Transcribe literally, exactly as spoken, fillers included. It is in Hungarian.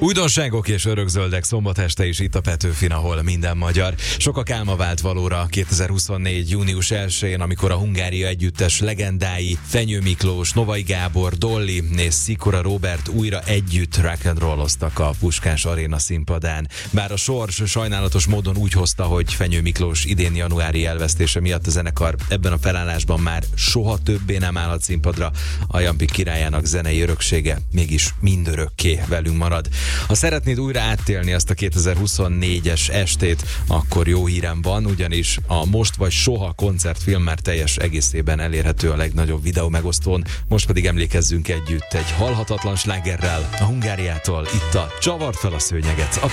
Újdonságok és örökzöldek szombat este is itt a Petőfin, ahol minden magyar. Sokak álma vált valóra kétezer-huszonnégy. június elsején, amikor a Hungária együttes legendái Fenyő Miklós, Novai Gábor, Dolly és Szikora Róbert újra együtt rock'n'rolloztak a Puskás Aréna színpadán. Bár a sors sajnálatos módon úgy hozta, hogy Fenyő Miklós idén januári elvesztése miatt a zenekar ebben a felállásban már soha többé nem állhat színpadra, a Jampik királyának zenei öröksége mégis mindörökké velünk marad. Ha szeretnéd újra áttélni azt a kétezer-huszonnégyes estét, akkor jó hírem van, ugyanis a Most vagy Soha koncertfilm már teljes egészében elérhető a legnagyobb videó megosztón. Most pedig emlékezzünk együtt egy halhatatlan slágerrel a Hungáriától. Itt a Csavard fel a szőnyeget. A